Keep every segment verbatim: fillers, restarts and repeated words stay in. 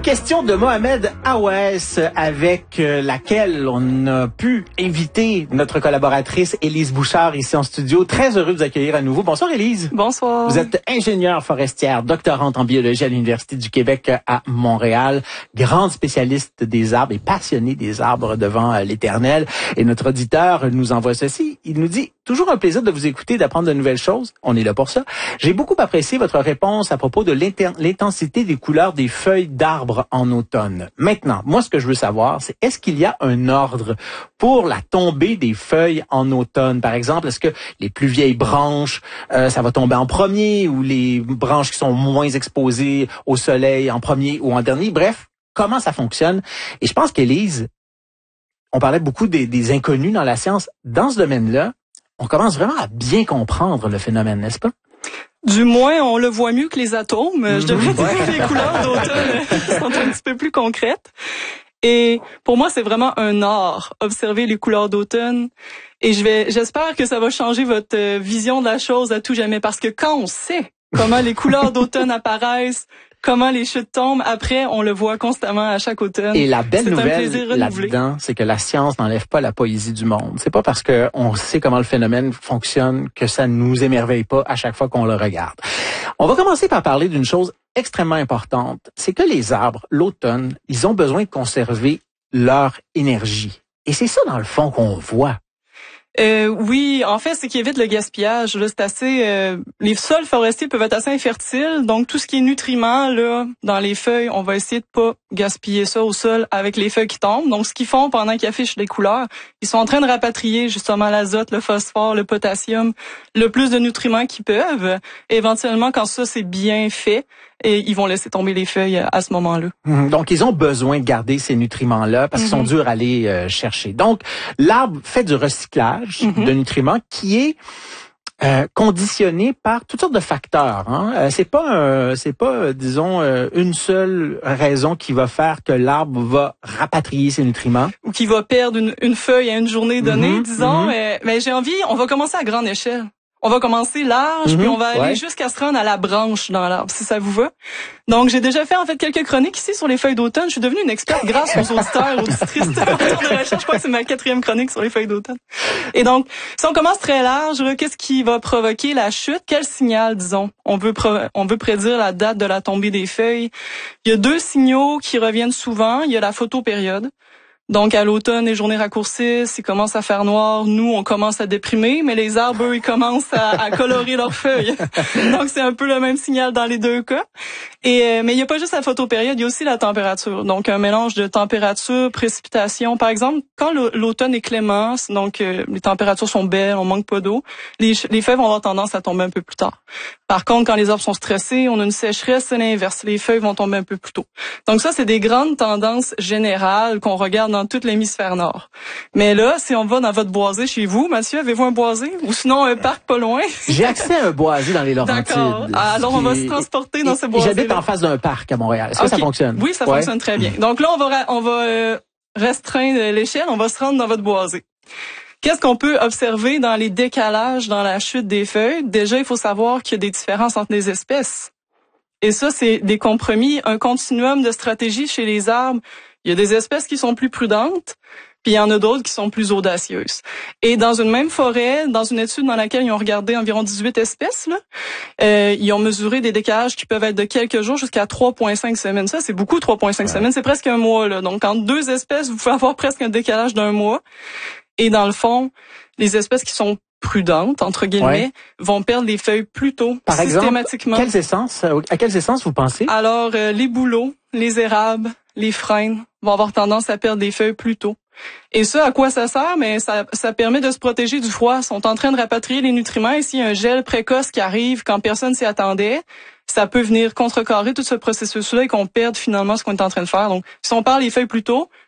Question de Mohamed Aouès, avec laquelle on a pu inviter notre collaboratrice Élise Bouchard ici en studio. Très heureux de vous accueillir à nouveau. Bonsoir Élise. Bonsoir. Vous êtes ingénieure forestière, doctorante en biologie à l'Université du Québec à Montréal, grande spécialiste des arbres et passionnée des arbres devant l'éternel. Et notre auditeur nous envoie ceci. Il nous dit: toujours un plaisir de vous écouter, d'apprendre de nouvelles choses. On est là pour ça. J'ai beaucoup apprécié votre réponse à propos de l'intensité des couleurs des feuilles d'arbres en automne. Maintenant, moi, ce que je veux savoir, c'est est-ce qu'il y a un ordre pour la tombée des feuilles en automne? Par exemple, est-ce que les plus vieilles branches, euh, ça va tomber en premier, ou les branches qui sont moins exposées au soleil en premier ou en dernier? Bref, comment ça fonctionne? Et je pense qu'Élise, on parlait beaucoup des, des inconnus dans la science. Dans ce domaine-là, on commence vraiment à bien comprendre le phénomène, n'est-ce pas? Du moins, on le voit mieux que les atomes. Mmh. Je devrais dire que les couleurs d'automne sont un petit peu plus concrètes. Et pour moi, c'est vraiment un art, observer les couleurs d'automne. Et je vais, j'espère que ça va changer votre vision de la chose à tout jamais. Parce que quand on sait comment les couleurs d'automne apparaissent, comment les chutes tombent, après, on le voit constamment à chaque automne. Et la belle nouvelle là-dedans, c'est que la science n'enlève pas la poésie du monde. C'est pas parce que on sait comment le phénomène fonctionne que ça nous émerveille pas à chaque fois qu'on le regarde. On va commencer par parler d'une chose extrêmement importante. C'est que les arbres, l'automne, ils ont besoin de conserver leur énergie. Et c'est ça, dans le fond, qu'on voit. Euh, oui, en fait, c'est qu'ils évitent le gaspillage. Là, c'est assez. Euh, les sols forestiers peuvent être assez infertiles, donc tout ce qui est nutriments là dans les feuilles, on va essayer de pas gaspiller ça au sol avec les feuilles qui tombent. Donc, ce qu'ils font pendant qu'ils affichent les couleurs, ils sont en train de rapatrier justement l'azote, le phosphore, le potassium, le plus de nutriments qu'ils peuvent. Et éventuellement, quand ça c'est bien fait, et ils vont laisser tomber les feuilles à ce moment-là. Donc, ils ont besoin de garder ces nutriments-là parce qu'ils sont durs à aller euh, chercher. Donc, l'arbre fait du recyclage mm-hmm. de nutriments qui est euh, conditionné par toutes sortes de facteurs. Hein. Euh, c'est pas, euh, c'est pas, euh, disons, euh, une seule raison qui va faire que l'arbre va rapatrier ses nutriments. Ou qui va perdre une, une feuille à une journée donnée, mm-hmm. disons. Mm-hmm. Mais, mais j'ai envie, on va commencer à grande échelle. On va commencer large, mm-hmm, puis on va aller ouais. jusqu'à se rendre à la branche dans l'arbre, si ça vous va. Donc, j'ai déjà fait en fait quelques chroniques ici sur les feuilles d'automne. Je suis devenue une experte grâce aux auditeurs, auditrices de recherche. Je crois que c'est ma quatrième chronique sur les feuilles d'automne. Et donc, si on commence très large, là, qu'est-ce qui va provoquer la chute? Quel signal, disons? On veut pro- on veut prédire la date de la tombée des feuilles. Il y a deux signaux qui reviennent souvent. Il y a la photopériode. Donc, à l'automne, les journées raccourcissent, il commence à faire noir. Nous, on commence à déprimer, mais les arbres, eux, ils commencent à, à colorer leurs feuilles. Donc, c'est un peu le même signal dans les deux cas. Et euh, mais il n'y a pas juste la photopériode, il y a aussi la température. Donc, un mélange de température, précipitation. Par exemple, quand l'automne est clément, donc euh, les températures sont belles, on manque pas d'eau, les, les feuilles vont avoir tendance à tomber un peu plus tard. Par contre, quand les arbres sont stressés, on a une sécheresse, c'est l'inverse. Les feuilles vont tomber un peu plus tôt. Donc ça, c'est des grandes tendances générales qu'on regarde dans tout l'hémisphère nord. Mais là, si on va dans votre boisé chez vous, Mathieu, avez-vous un boisé? Ou sinon un parc pas loin? J'ai accès à un boisé dans les Laurentides. D'accord. Alors, on va se transporter dans ce boisé. J'habite en face d'un parc à Montréal. Est-ce okay. que ça fonctionne? Oui, ça ouais. fonctionne très bien. Donc là, on va, on va euh, restreindre l'échelle, on va se rendre dans votre boisé. Qu'est-ce qu'on peut observer dans les décalages dans la chute des feuilles? Déjà, il faut savoir qu'il y a des différences entre les espèces. Et ça, c'est des compromis, un continuum de stratégies chez les arbres. Il y a des espèces qui sont plus prudentes, puis il y en a d'autres qui sont plus audacieuses. Et dans une même forêt, dans une étude dans laquelle ils ont regardé environ dix-huit espèces, là, euh, ils ont mesuré des décalages qui peuvent être de quelques jours jusqu'à trois virgule cinq semaines. Ça, c'est beaucoup, trois virgule cinq ouais. semaines. C'est presque un mois, là. Donc, entre deux espèces, vous pouvez avoir presque un décalage d'un mois. Et dans le fond, les espèces qui sont prudentes, entre guillemets, ouais. vont perdre les feuilles plus tôt, Par systématiquement. Exemple, quelles essences, à quelles essences vous pensez? Alors, euh, les bouleaux, les érables, les frênes vont avoir tendance à perdre des feuilles plus tôt. Et ça, à quoi ça sert? Mais ça, ça permet de se protéger du froid. Ils sont en train de rapatrier les nutriments. Et s'il y a un gel précoce qui arrive quand personne s'y attendait, ça peut venir contrecarrer tout ce processus-là et qu'on perde finalement ce qu'on est en train de faire. Donc, si on perd les feuilles plus tôt,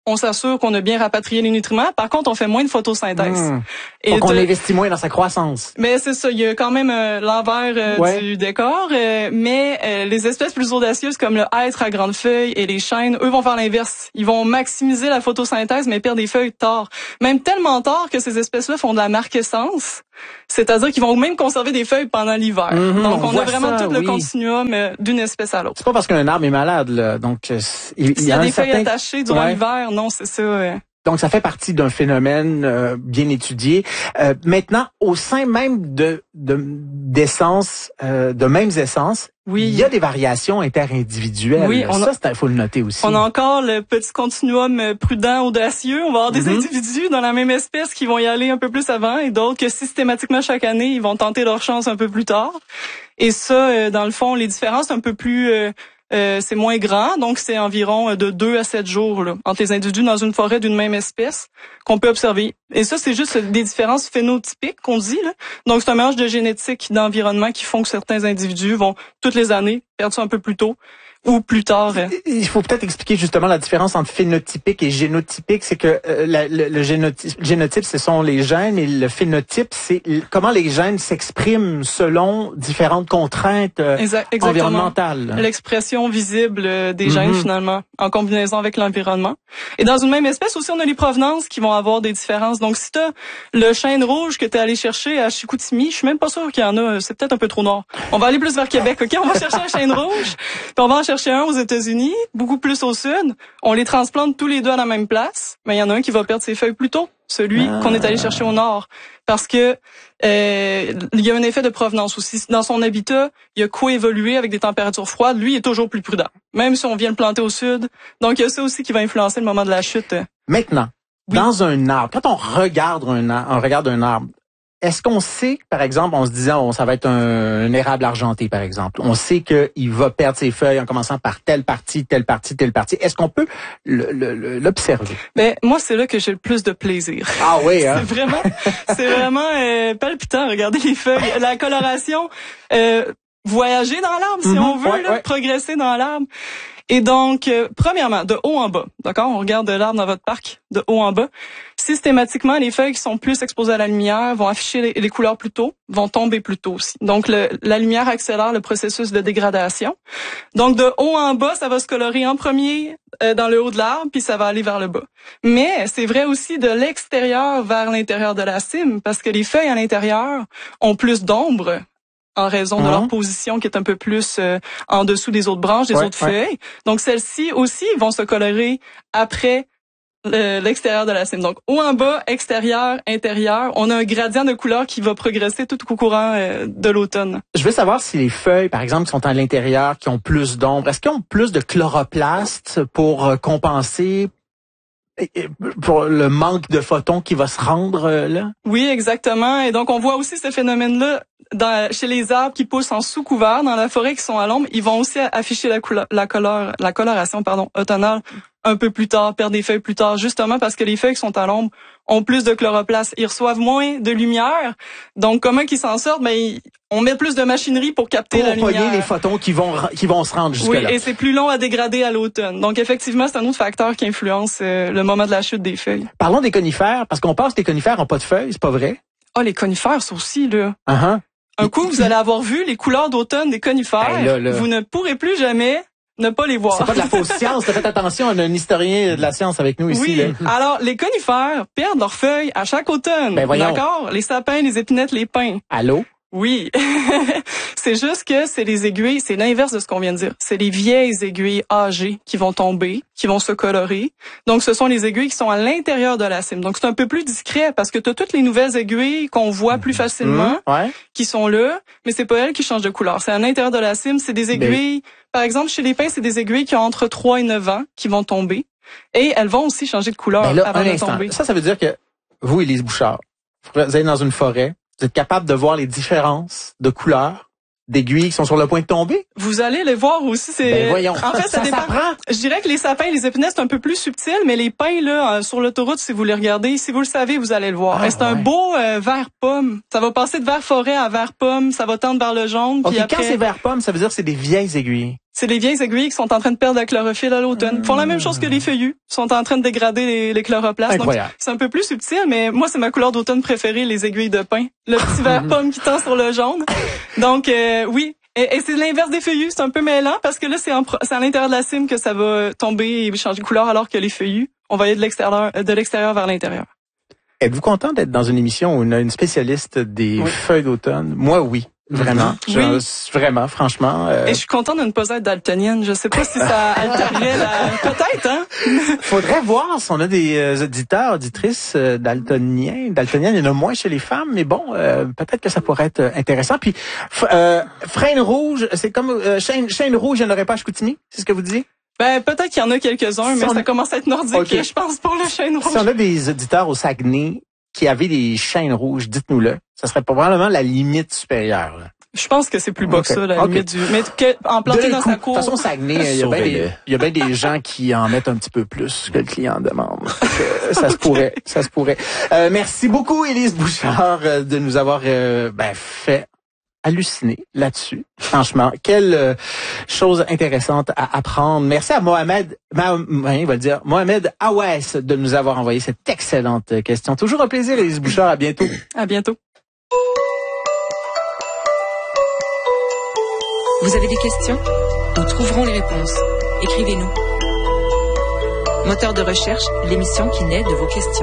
on s'assure qu'on a bien rapatrié les nutriments. Par contre, on fait moins de photosynthèse. Mmh. Et donc, on investit moins dans sa croissance. Mais c'est ça, il y a quand même euh, l'envers euh, ouais. du décor. Euh, mais euh, les espèces plus audacieuses comme le hêtre à grandes feuilles et les chênes, eux vont faire l'inverse. Ils vont maximiser la photosynthèse, mais perdre des feuilles tard. Même tellement tard que ces espèces-là font de la marquescence. C'est-à-dire qu'ils vont même conserver des feuilles pendant l'hiver. Mmh, donc, on, on a vraiment ça, tout le oui. continuum euh, d'une espèce à l'autre. C'est pas parce qu'un arbre est malade, là. Donc, il, il y a, y a des certain... feuilles attachées durant ouais. l'hiver. Non, c'est ça. Euh... Donc, ça fait partie d'un phénomène euh, bien étudié. Euh, maintenant, au sein même de d'essences, de, euh, de mêmes essences, oui. il y a des variations interindividuelles. Oui, on ça, a... il faut le noter aussi. On a encore le petit continuum prudent, audacieux. On va avoir des mm-hmm. individus dans la même espèce qui vont y aller un peu plus avant et d'autres que systématiquement chaque année, ils vont tenter leur chance un peu plus tard. Et ça, euh, dans le fond, les différences un peu plus... Euh, Euh, c'est moins grand, donc c'est environ de deux à sept jours là, entre les individus dans une forêt d'une même espèce qu'on peut observer. Et ça, c'est juste des différences phénotypiques qu'on dit. Là. Donc, c'est un mélange de génétique, d'environnement qui font que certains individus vont, toutes les années, perdre ça un peu plus tôt ou plus tard. Il faut peut-être expliquer justement la différence entre phénotypique et génotypique. C'est que euh, la, le, le génotype, génotype, ce sont les gènes, et le phénotype, c'est comment les gènes s'expriment selon différentes contraintes euh, exact, environnementales. L'expression visible des mm-hmm. gènes, finalement, en combinaison avec l'environnement. Et dans une même espèce aussi, on a les provenances qui vont avoir des différences. Donc, si tu as le chêne rouge que tu es allé chercher à Chicoutimi, je suis même pas sûre qu'il y en a. C'est peut-être un peu trop noir. On va aller plus vers Québec, OK? On va chercher un chêne rouge, puis on va en chercher un aux États-Unis, beaucoup plus au sud. On les transplante tous les deux à la même place, mais il y en a un qui va perdre ses feuilles plus tôt, celui ah. qu'on est allé chercher au nord, parce que euh, il y a un effet de provenance aussi. Dans son habitat, il a coévolué avec des températures froides. Lui, il est toujours plus prudent, même si on vient le planter au sud. Donc, il y a ça aussi qui va influencer le moment de la chute. Maintenant, oui. dans un arbre, quand on regarde un arbre, on regarde un arbre, est-ce qu'on sait, par exemple, on se disait, oh, ça va être un, un érable argenté, par exemple. On sait qu'il va perdre ses feuilles en commençant par telle partie, telle partie, telle partie. Est-ce qu'on peut le, le, l'observer? Ben moi, c'est là que j'ai le plus de plaisir. Ah oui, hein? c'est vraiment, c'est vraiment euh, palpitant. Regardez les feuilles, la coloration, euh, voyager dans l'arbre, si mm-hmm, on veut, ouais, là, ouais. progresser dans l'arbre. Et donc, euh, premièrement, de haut en bas, d'accord? On regarde l'arbre dans votre parc, de haut en bas. Systématiquement, les feuilles qui sont plus exposées à la lumière vont afficher les, les couleurs plus tôt, vont tomber plus tôt aussi. Donc, le, la lumière accélère le processus de dégradation. Donc, de haut en bas, ça va se colorer en premier euh, dans le haut de l'arbre, puis ça va aller vers le bas. Mais c'est vrai aussi de l'extérieur vers l'intérieur de la cime, parce que les feuilles à l'intérieur ont plus d'ombre, en raison de mmh. leur position qui est un peu plus euh, en dessous des autres branches, des ouais, autres ouais. feuilles. Donc, celles-ci aussi vont se colorer après le, l'extérieur de la cime. Donc, haut en bas, extérieur, intérieur, on a un gradient de couleur qui va progresser tout au courant euh, de l'automne. Je veux savoir si les feuilles, par exemple, qui sont à l'intérieur, qui ont plus d'ombre, est-ce qu'ils ont plus de chloroplastes pour euh, compenser pour le manque de photons qui va se rendre euh, là? Oui, exactement. Et donc, on voit aussi ce phénomène-là dans, chez les arbres qui poussent en sous-couvert dans la forêt qui sont à l'ombre. Ils vont aussi afficher la, couleur, la, couleur, la coloration pardon, automnale un peu plus tard, perdre des feuilles plus tard, justement parce que les feuilles qui sont à l'ombre ont plus de chloroplastes. Ils reçoivent moins de lumière. Donc, comment qu'ils s'en sortent? Ben, ils, on met plus de machinerie pour capter pour la lumière. Pour les photons qui vont qui vont se rendre jusque oui, là. Et c'est plus long à dégrader à l'automne. Donc, effectivement, c'est un autre facteur qui influence euh, le moment de la chute des feuilles. Parlons des conifères, parce qu'on pense que les conifères n'ont pas de feuilles, c'est pas vrai? Ah, oh, les conifères, ça aussi, là. Uh-huh. Un coup, vous allez avoir vu les couleurs d'automne des conifères. Hey, là, là. Vous ne pourrez plus jamais ne pas les voir. C'est pas de la fausse science. Faites attention, on a un historien de la science avec nous ici. Oui. Là. Alors, les conifères perdent leurs feuilles à chaque automne. Ben voyons. D'accord? Les sapins, les épinettes, les pins. Allô? Oui. C'est juste que c'est les aiguilles, c'est l'inverse de ce qu'on vient de dire. C'est les vieilles aiguilles âgées qui vont tomber, qui vont se colorer. Donc, ce sont les aiguilles qui sont à l'intérieur de la cime. Donc, c'est un peu plus discret parce que tu as toutes les nouvelles aiguilles qu'on voit plus facilement, mmh, ouais. qui sont là, mais c'est pas elles qui changent de couleur. C'est à l'intérieur de la cime. C'est des aiguilles, ben... par exemple, chez les pins, c'est des aiguilles qui ont entre trois et neuf ans qui vont tomber. Et elles vont aussi changer de couleur ben là, avant de instant. tomber. Ça, ça veut dire que vous, Élise Bouchard, vous allez dans une forêt, vous êtes capable de voir les différences de couleurs d'aiguilles qui sont sur le point de tomber? Vous allez les voir aussi. C'est ben voyons. En fait, ça, ça dépend. S'apprend. Je dirais que les sapins et les épinettes, c'est un peu plus subtil, mais les pins, là, sur l'autoroute, si vous les regardez, si vous le savez, vous allez le voir. Ah, c'est ouais. un beau euh, vert pomme. Ça va passer de vert forêt à vert pomme. Ça va tendre vers le jaune. OK, puis après... quand c'est vert pomme, ça veut dire que c'est des vieilles aiguilles. C'est les vieilles aiguilles qui sont en train de perdre la chlorophylle à l'automne. Ils font la même chose que les feuillus. Ils sont en train de dégrader les, les chloroplastes. Incroyable. Donc, c'est un peu plus subtil, mais moi, c'est ma couleur d'automne préférée, les aiguilles de pin. Le petit vert pomme qui tend sur le jaune. Donc, euh, oui. Et, et c'est l'inverse des feuillus. C'est un peu mêlant parce que là, c'est, en, c'est à l'intérieur de la cime que ça va tomber et changer de couleur, alors que les feuillus, on va aller de l'extérieur, de l'extérieur vers l'intérieur. Êtes-vous content d'être dans une émission où on a une spécialiste des oui. feuilles d'automne? Moi, oui. Vraiment, oui. je, vraiment, franchement. Euh... Et je suis contente de ne pas être daltonienne. Je sais pas si ça altérerait la... Peut-être, hein? Faudrait voir si on a des euh, auditeurs, auditrices euh, daltoniens. Daltoniennes, il y en a moins chez les femmes, mais bon, euh, peut-être que ça pourrait être intéressant. Puis, euh, freine rouge, c'est comme euh, chaîne, chaîne rouge, il n'y en aurait pas à Chicoutimi? C'est ce que vous disiez? Ben, peut-être qu'il y en a quelques-uns, si mais ça a... commence à être nordique, okay. Je pense, pour le chêne rouge. Si on a des auditeurs au Saguenay qui avaient des chaînes rouges, dites-nous-le. Ça serait probablement la limite supérieure. Là. Je pense que c'est plus bas okay. que ça, la okay. limite du... Mais que, en planter dans sa cour... De toute façon, Saguenay, il y a bien des, il y a bien des gens qui en mettent un petit peu plus que le client demande. Donc, ça se pourrait, ça se pourrait. Euh, merci beaucoup, Élise Bouchard, de nous avoir euh, ben, fait halluciner là-dessus. Franchement, quelle euh, chose intéressante à apprendre. Merci à Mohamed, Ma, il va le dire, Mohamed Awès de nous avoir envoyé cette excellente question. Toujours un plaisir, Élise Bouchard. À bientôt. À bientôt. Vous avez des questions? Nous trouverons les réponses. Écrivez-nous. Moteur de recherche, l'émission qui naît de vos questions.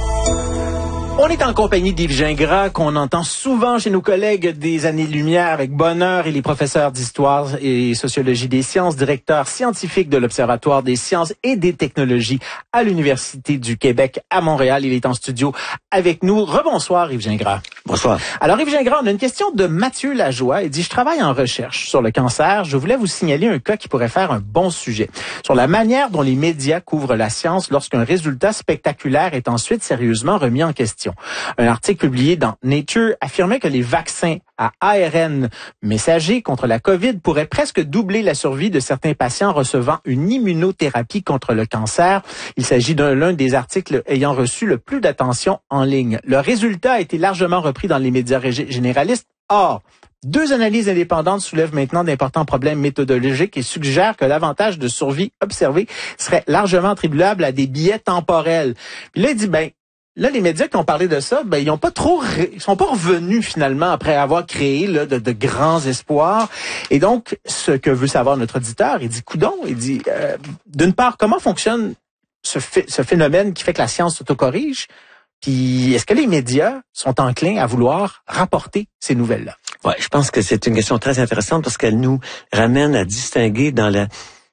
On est en compagnie d'Yves Gingras, qu'on entend souvent chez nos collègues des années-lumière avec bonheur, et les professeurs d'histoire et sociologie des sciences, directeur scientifique de l'Observatoire des sciences et des technologies à l'Université du Québec à Montréal. Il est en studio avec nous. Rebonsoir, Yves Gingras. Bonsoir. Alors, Yves Gingras, on a une question de Mathieu Lajoie. Il dit, je travaille en recherche sur le cancer. Je voulais vous signaler un cas qui pourrait faire un bon sujet. Sur la manière dont les médias couvrent la science lorsqu'un résultat spectaculaire est ensuite sérieusement remis en question. Un article publié dans Nature affirmait que les vaccins à A R N messager contre la COVID pourraient presque doubler la survie de certains patients recevant une immunothérapie contre le cancer. Il s'agit d'un l'un des articles ayant reçu le plus d'attention en ligne. Le résultat a été largement repris dans les médias généralistes. Or, deux analyses indépendantes soulèvent maintenant d'importants problèmes méthodologiques et suggèrent que l'avantage de survie observé serait largement attribuable à des biais temporels. Puis là, il dit, ben, là, les médias qui ont parlé de ça, ben ils ont pas trop, ré... ils sont pas revenus finalement après avoir créé là de, de grands espoirs. Et donc, ce que veut savoir notre auditeur, il dit, coudon, il dit, euh, d'une part, comment fonctionne ce, ph- ce phénomène qui fait que la science s'autocorrige? Puis, est-ce que les médias sont enclins à vouloir rapporter ces nouvelles-là? Ouais, je pense que c'est une question très intéressante parce qu'elle nous ramène à distinguer dans la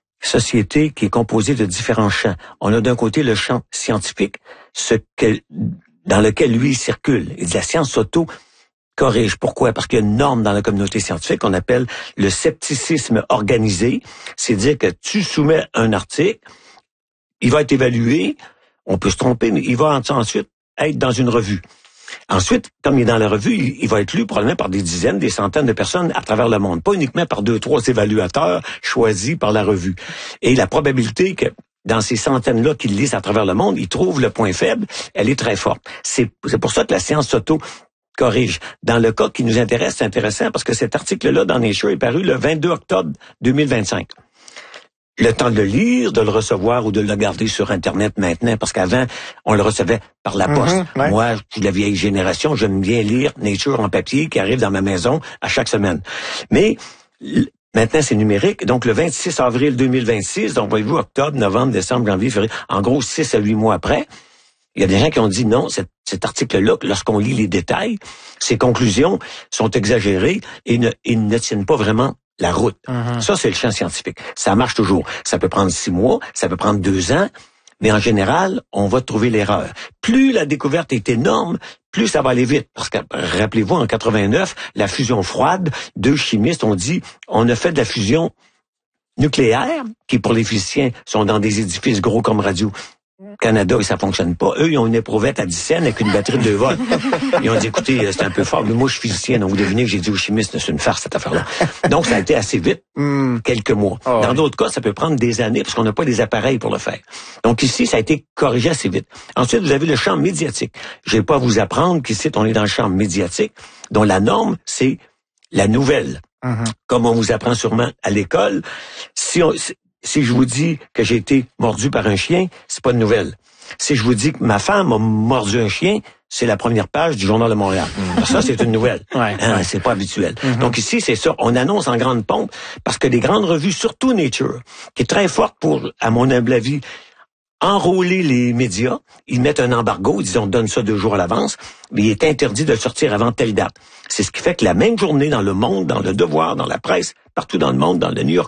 société qui est composée de différents champs. On a d'un côté le champ scientifique, ce que, dans lequel lui circule. Et la science s'auto-corrige. Pourquoi? Parce qu'il y a une norme dans la communauté scientifique qu'on appelle le scepticisme organisé. C'est dire que tu soumets un article, il va être évalué, on peut se tromper, mais il va ensuite être dans une revue. Ensuite, comme il est dans la revue, il va être lu probablement par des dizaines, des centaines de personnes à travers le monde, pas uniquement par deux, trois évaluateurs choisis par la revue. Et la probabilité que dans ces centaines-là qu'ils lisent à travers le monde, ils trouvent le point faible, elle est très forte. C'est, c'est pour ça que la science s'auto-corrige. Dans le cas qui nous intéresse, c'est intéressant parce que cet article-là dans Nature est paru le vingt-deux octobre deux mille vingt-cinq. Le temps de le lire, de le recevoir ou de le garder sur Internet maintenant, parce qu'avant, on le recevait par la poste. Mm-hmm, ouais. Moi, je suis de la vieille génération, j'aime bien lire Nature en papier qui arrive dans ma maison à chaque semaine. Mais maintenant, c'est numérique. Donc, le vingt-six avril deux mille vingt-six, donc voyez-vous, octobre, novembre, décembre, janvier, février, en gros, six à huit mois après, il y a des gens qui ont dit non, cet, cet article-là, lorsqu'on lit les détails, ses conclusions sont exagérées et ne, et ne tiennent pas vraiment la route. Mm-hmm. Ça, c'est le champ scientifique. Ça marche toujours. Ça peut prendre six mois, ça peut prendre deux ans, mais en général, on va trouver l'erreur. Plus la découverte est énorme, plus ça va aller vite. Parce que, rappelez-vous, en quatre-vingt-neuf, la fusion froide, deux chimistes ont dit, on a fait de la fusion nucléaire, qui pour les physiciens sont dans des édifices gros comme Radio Canada et ça fonctionne pas. Eux, ils ont une éprouvette à dix cents avec une batterie de deux volts. Ils ont dit, écoutez, c'est un peu fort, mais moi, je suis physicien, donc vous devinez que j'ai dit aux chimistes, c'est une farce, cette affaire-là. Donc, ça a été assez vite, mm. quelques mois. Oh, Dans oui. d'autres cas, ça peut prendre des années parce qu'on n'a pas les appareils pour le faire. Donc, ici, ça a été corrigé assez vite. Ensuite, vous avez le champ médiatique. Je vais pas vous apprendre qu'ici, on est dans le champ médiatique, dont la norme, c'est la nouvelle. Mm-hmm. Comme on vous apprend sûrement à l'école, si on, si, si je vous dis que j'ai été mordu par un chien, c'est pas une nouvelle. Si je vous dis que ma femme a mordu un chien, c'est la première page du Journal de Montréal. Mm-hmm. Ça, c'est une nouvelle. Ouais, hein, ouais. C'est pas habituel. Mm-hmm. Donc ici, c'est ça. On annonce en grande pompe parce que les grandes revues, surtout Nature, qui est très forte pour, à mon humble avis, enrôler les médias. Ils mettent un embargo, ils disent on donne ça deux jours à l'avance, mais il est interdit de le sortir avant telle date. C'est ce qui fait que la même journée, dans Le Monde, dans Le Devoir, dans la presse, partout dans le monde, dans le New York